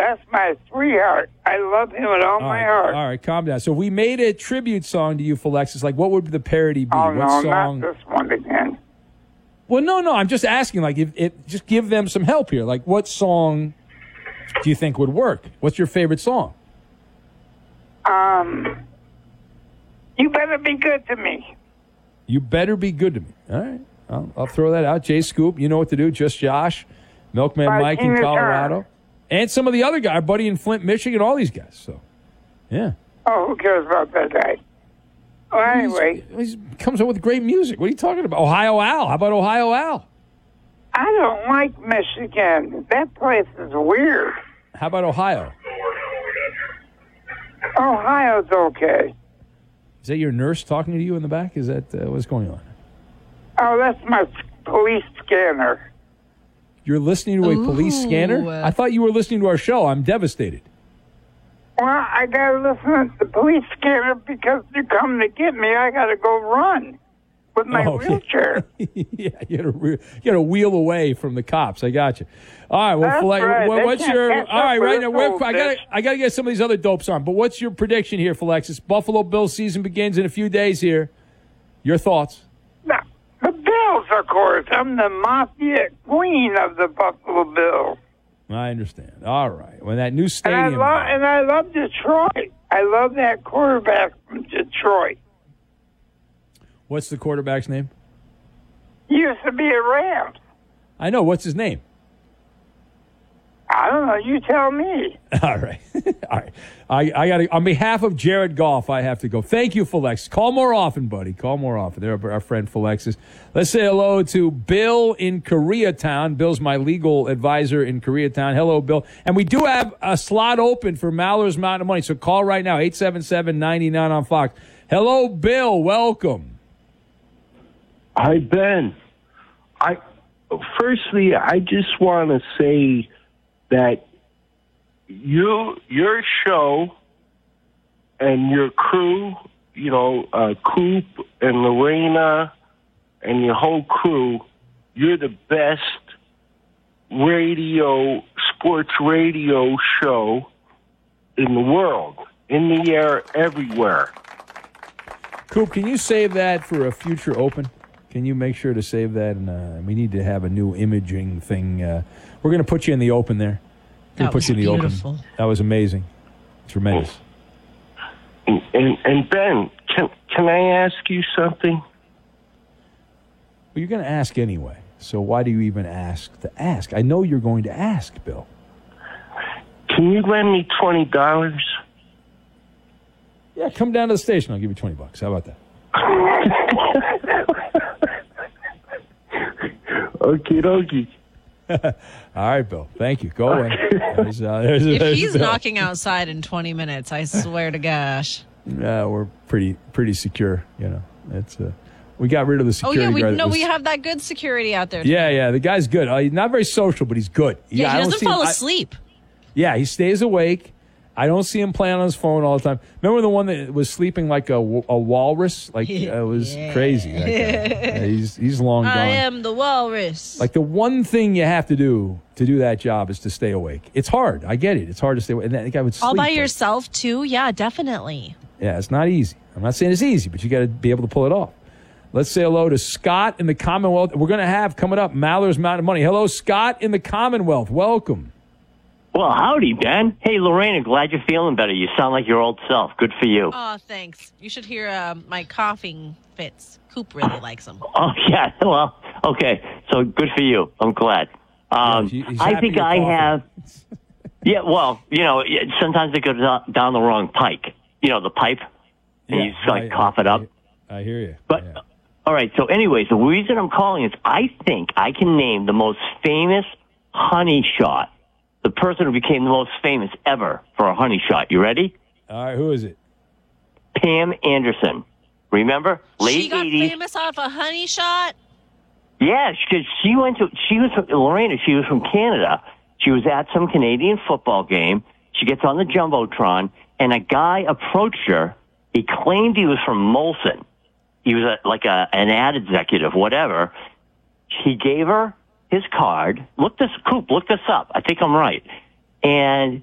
That's my sweetheart. I love him with all my heart. All right, calm down. So if we made a tribute song to you for Lexus, like what would the parody be? Oh, what no, song? not this one again. Well, no. I'm just asking, like, just give them some help here. Like, what song do you think would work? What's your favorite song? You better be good to me. You better be good to me. All right. I'll throw that out. Jay Scoop, you know what to do. Just Josh, Milkman Mike in Colorado. And some of the other guys, our buddy in Flint, Michigan, all these guys. So, yeah. Oh, who cares about that guy? Well, anyway. He comes up with great music. What are you talking about? Ohio Al. How about Ohio Al? I don't like Michigan. That place is weird. How about Ohio? Ohio's okay. Is that your nurse talking to you in the back? Is that what's going on? Oh, that's my police scanner. You're listening to a police scanner? I thought you were listening to our show. I'm devastated. Well, I got to listen to the police scanner because they're coming to get me. I got to go run with my wheelchair. Yeah, you got to wheel away from the cops. I got you. All right. Well, right. what's your? All right, right now. I got to get some of these other dopes on. But what's your prediction here for Lexus? Buffalo Bills season begins in a few days here. Your thoughts? No, the Bills, of course. I'm the mafia queen of the Buffalo Bills. I understand. All right. When that new stadium. And I love Detroit. I love that quarterback from Detroit. What's the quarterback's name? He used to be a Ram. I know. What's his name? I don't know. You tell me. All right. All right. I got to, on behalf of Jared Goff, I have to go. Thank you, Philexis. Call more often, buddy. Call more often. They're our friend Philexis. Let's say hello to Bill in Koreatown. Bill's my legal advisor in Koreatown. Hello, Bill. And we do have a slot open for Maller's Mountain of Money. So call right now, 877-99 on Fox. Hello, Bill. Welcome. Hi, Ben. Firstly, I just want to say that your show and your crew, Coop and Lorena and your whole crew, you're the best sports radio show in the world, in the air, everywhere. Coop, can you save that for a future open? Can you make sure to save that? And we need to have a new imaging thing. We're going to put you in the open there. That was beautiful. Open. That was amazing. Tremendous. And Ben, can I ask you something? Well, you're going to ask anyway. So why do you even ask to ask? I know you're going to ask, Bill. Can you lend me $20? Yeah, come down to the station. I'll give you $20. How about that? Okie dokie. All right, Bill. Thank you. Go away. If he's knocking outside in 20 minutes, I swear to gosh. We're pretty secure. It's we got rid of the security guard. We have that good security out there. Yeah. The guy's good. He's not very social, but he's good. He doesn't fall asleep. He stays awake. I don't see him playing on his phone all the time. Remember the one that was sleeping like a walrus? Like it was crazy. He's long gone. I am the walrus. Like the one thing you have to do that job is to stay awake. It's hard. I get it. It's hard to stay awake. And that guy would sleep. All by yourself too? Yeah, definitely. Yeah, it's not easy. I'm not saying it's easy, but you got to be able to pull it off. Let's say hello to Scott in the Commonwealth. We're going to have coming up Maller's Mountain of Money. Hello, Scott in the Commonwealth. Welcome. Well, howdy, Ben. Hey, Lorena, glad you're feeling better. You sound like your old self. Good for you. Oh, thanks. You should hear my coughing fits. Coop really likes them. Oh, yeah. Well, okay. So good for you. I'm glad. I think I have... Yeah, well, sometimes it goes down the wrong pike. The pipe, and you just cough it up. I hear you. But, all right, so anyways, the reason I'm calling is I think I can name the most famous honey shot. The person who became the most famous ever for a honey shot. You ready? All right, who is it? Pam Anderson. Remember? Late 80s. She got famous off a honey shot? Yeah, she was from Canada. She was at some Canadian football game. She gets on the Jumbotron, and a guy approached her. He claimed he was from Molson. He was an ad executive, whatever. He gave her his card. Look this up. I think I'm right. And